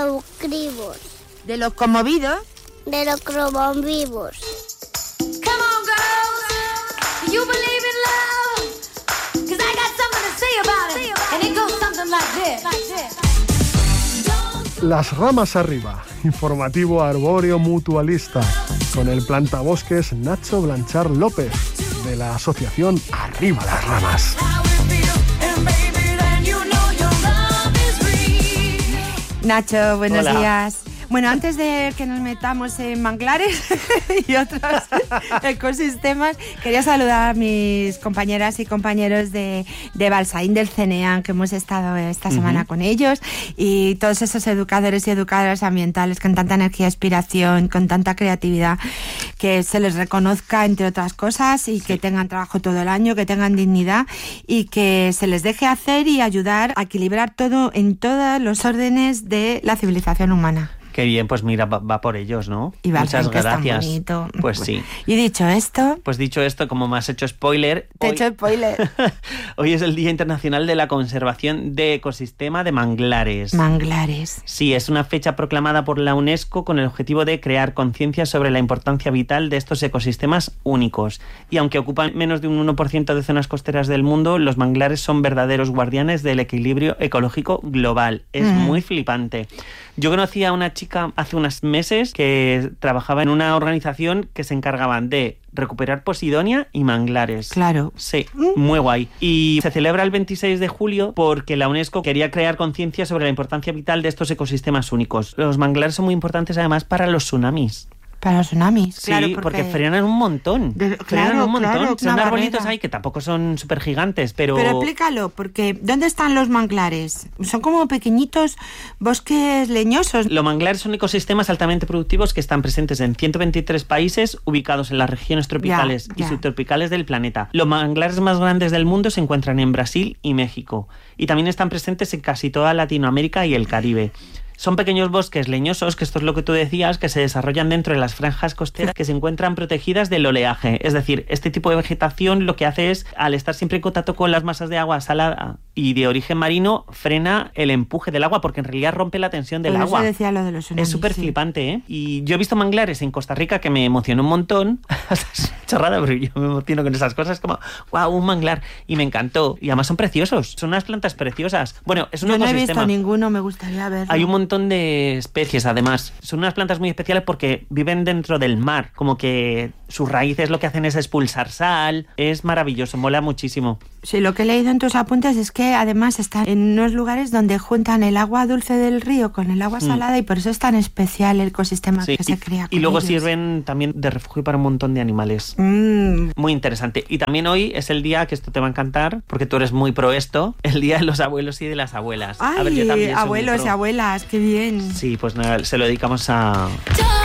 eucribos. De los conmovidos. De los cromombivos. Come on, girls, you believe in love? 'Cause I got something to say about it, and it goes something like this. Las ramas arriba, informativo arbóreo mutualista, con el plantabosques Nacho Blanchard López, de la asociación Arriba las Ramas. Nacho, buenos Hola. días. Bueno, antes de que nos metamos en manglares y otros ecosistemas, quería saludar a mis compañeras y compañeros de Balsaín del CNEAM, que hemos estado esta semana con ellos, y todos esos educadores y educadoras ambientales con tanta energía e inspiración, con tanta creatividad, que se les reconozca, entre otras cosas, y que tengan trabajo todo el año, que tengan dignidad y que se les deje hacer y ayudar a equilibrar todo en todos los órdenes de la civilización humana. Qué bien, pues mira, va por ellos, ¿no? Y muchas que gracias. Es tan bonito. Pues sí. Y dicho esto... Pues dicho esto, como me has hecho spoiler... Te he hecho spoiler. Hoy es el Día Internacional de la Conservación de Ecosistema de Manglares. Manglares. Sí, es una fecha proclamada por la UNESCO con el objetivo de crear conciencia sobre la importancia vital de estos ecosistemas únicos. Y aunque ocupan menos de un 1% de zonas costeras del mundo, los manglares son verdaderos guardianes del equilibrio ecológico global. Es muy flipante. Yo conocí a una chica hace unos meses que trabajaba en una organización que se encargaban de recuperar Posidonia y manglares. Claro. Sí, muy guay. Y se celebra el 26 de julio porque la UNESCO quería crear conciencia sobre la importancia vital de estos ecosistemas únicos. Los manglares son muy importantes además para los tsunamis. Para los tsunamis, Sí, claro, porque frenan un montón. Frenan un montón. Claro, son una arbolitos barrera. ahí que tampoco son súper gigantes, pero... Pero explícalo, porque ¿dónde están los manglares? Son como pequeñitos bosques leñosos. Los manglares son ecosistemas altamente productivos que están presentes en 123 países ubicados en las regiones tropicales y subtropicales del planeta. Los manglares más grandes del mundo se encuentran en Brasil y México. Y también están presentes en casi toda Latinoamérica y el Caribe. Son pequeños bosques leñosos, que esto es lo que tú decías, que se desarrollan dentro de las franjas costeras que se encuentran protegidas del oleaje. Es decir, este tipo de vegetación lo que hace es, al estar siempre en contacto con las masas de agua salada y de origen marino, frena el empuje del agua, porque en realidad rompe la tensión del Por agua. eso decía lo de los tsunamis, Es súper flipante, ¿eh? Y yo he visto manglares en Costa Rica que me emocionó un montón. Es chorrada, pero yo me emociono con esas cosas, como, wow, un manglar. Y me encantó. Y además son preciosos. Son unas plantas preciosas. Bueno, es un Yo no he ecosistema. visto ninguno, me gustaría verlo. Hay un montón de especies, además. Son unas plantas muy especiales porque viven dentro del mar. Como que sus raíces lo que hacen es expulsar sal. Es maravilloso, mola muchísimo. Sí, lo que he leído en tus apuntes es que además están en unos lugares donde juntan el agua dulce del río con el agua salada y por eso es tan especial el ecosistema Sí, que se crea. y luego ellos. sirven también de refugio para un montón de animales. Muy interesante. Y también hoy es el día, que esto te va a encantar, porque tú eres muy pro esto, el día de los abuelos y de las abuelas. Ay, A ver, yo también soy muy abuelos pro. y abuelas, qué bien. Sí, pues nada, se lo dedicamos a...